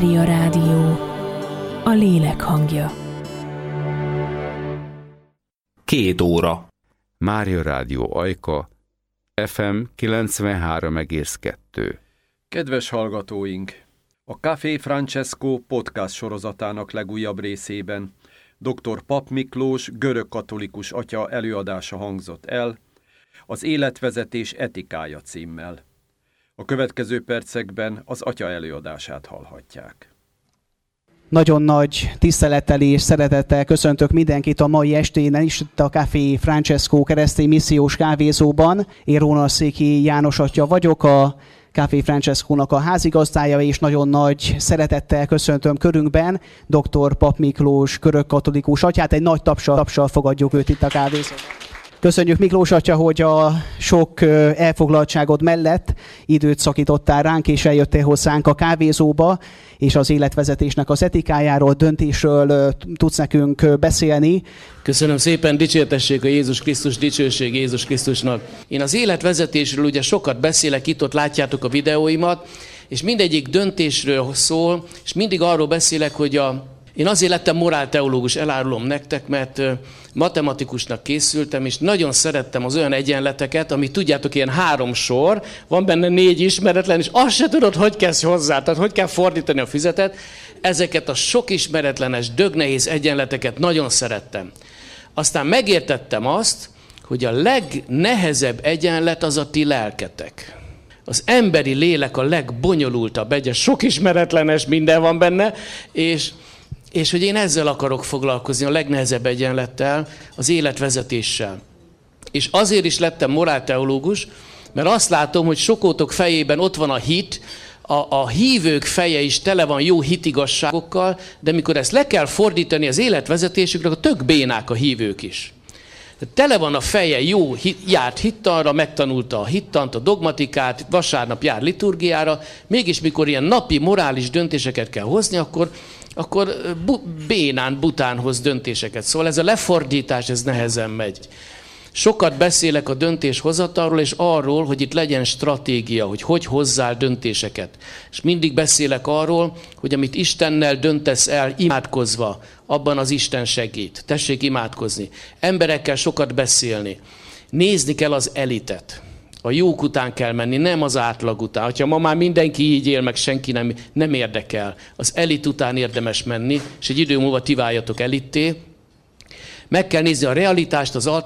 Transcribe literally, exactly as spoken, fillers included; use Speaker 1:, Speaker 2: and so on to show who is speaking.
Speaker 1: Mária Rádió, a lélek hangja.
Speaker 2: Két óra.
Speaker 3: Mária Rádió Ajka, ef em kilencvenhárom egész kettő.
Speaker 4: Kedves hallgatóink! A Café Francesco podcast sorozatának legújabb részében dr. Papp Miklós görögkatolikus atya előadása hangzott el, az életvezetés etikája címmel. A következő percekben az atya előadását hallhatják.
Speaker 5: Nagyon nagy tisztelettel és szeretettel köszöntök mindenkit a mai estén is itt a Café Francesco keresztény missziós kávézóban. Én Rónaszéki János atya vagyok, a Café Francesco-nak a házigazdája, és nagyon nagy szeretettel köszöntöm körünkben dr. Papp Miklós görögkatolikus atyát. Egy nagy tapsal, tapsal fogadjuk őt itt a kávézóban. Köszönjük, Miklós atya, hogy a sok elfoglaltságod mellett időt szakítottál ránk, és eljöttél hozzánk a kávézóba, és az életvezetésnek az etikájáról, döntésről tudsz nekünk beszélni.
Speaker 6: Köszönöm szépen, dicsértessék a Jézus Krisztus, dicsőség Jézus Krisztusnak. Én az életvezetésről ugye sokat beszélek, itt ott látjátok a videóimat, és mindegyik döntésről szól, és mindig arról beszélek, hogy a Én azért lettem morálteológus, elárulom nektek, mert matematikusnak készültem, és nagyon szerettem az olyan egyenleteket, ami tudjátok, ilyen három sor, van benne négy ismeretlen, és azt se tudod, hogy kezdj hozzá, tehát hogy kell fordítani a füzetet. Ezeket a sok ismeretlenes, dögnehéz egyenleteket nagyon szerettem. Aztán megértettem azt, hogy a legnehezebb egyenlet az a ti lelketek. Az emberi lélek a legbonyolultabb egyen, sok ismeretlenes, minden van benne, és És hogy én ezzel akarok foglalkozni, a legnehezebb egyenlettel, az életvezetéssel. És azért is lettem morálteológus, mert azt látom, hogy sokótok fejében ott van a hit, a, a hívők feje is tele van jó hitigasságokkal, de mikor ezt le kell fordítani az életvezetésükre, akkor tök bénák a hívők is. Tele van a feje jó, járt hittanra, megtanulta a hittant, a dogmatikát, vasárnap jár liturgiára, mégis mikor ilyen napi morális döntéseket kell hozni, akkor akkor bu- bénán, bután hoz döntéseket. Szóval ez a lefordítás, ez nehezen megy. Sokat beszélek a döntéshozatalról, és arról, hogy itt legyen stratégia, hogy hogy hozzál döntéseket. És mindig beszélek arról, hogy amit Istennel döntesz el, imádkozva, abban az Isten segít. Tessék imádkozni. Emberekkel sokat beszélni. Nézni kell az elitet. A jók után kell menni, nem az átlag után. Ha ma már mindenki így él, meg senki nem, nem érdekel. Az elit után érdemes menni, és egy idő múlva ti váljatok elitté. Meg kell nézni a realitást, az